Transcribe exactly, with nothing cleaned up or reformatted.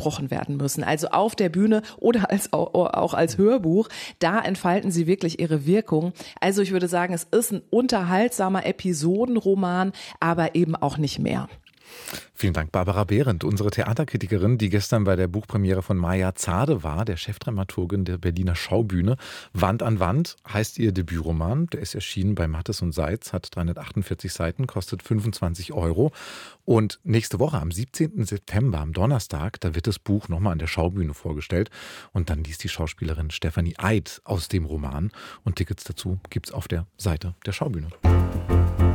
gesprochen werden müssen. Also auf der Bühne oder als, auch als Hörbuch, da entfalten sie wirklich ihre Wirkung. Also ich würde sagen, es ist ein unterhaltsamer Episodenroman, aber eben auch nicht mehr. Vielen Dank, Barbara Behrendt, unsere Theaterkritikerin, die gestern bei der Buchpremiere von Maja Zade war, der Chefdramaturgin der Berliner Schaubühne. Wand an Wand heißt ihr Debütroman. Der ist erschienen bei Mattes und Seitz, hat dreihundertachtundvierzig Seiten, kostet fünfundzwanzig Euro. Und nächste Woche, am siebzehnten September, am Donnerstag, da wird das Buch nochmal an der Schaubühne vorgestellt. Und dann liest die Schauspielerin Stefanie Eid aus dem Roman. Und Tickets dazu gibt's auf der Seite der Schaubühne.